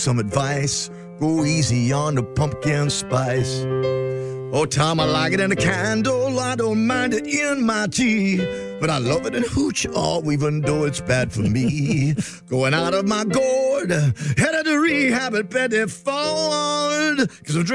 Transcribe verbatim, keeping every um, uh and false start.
some advice. Go easy on the pumpkin spice. Oh, Tom, I like it in a candle. I don't mind it in my tea. But I love it in hooch, oh, even though it's bad for me. Going out of my gourd, headed to rehab at Betty Ford. Cause I'm